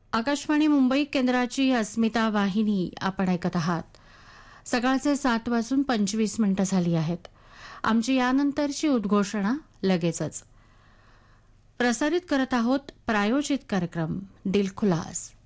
आकाशवाणी मुंबई केंद्राची अस्मिता वाहिनी आपण ऐकत आहात. सकाळचे 7:25 झाली आहेत. आमची यानंतरची उद्घोषणा लगेचच. प्रसारित करत आहोत प्रायोजित कार्यक्रम दिलखुलास.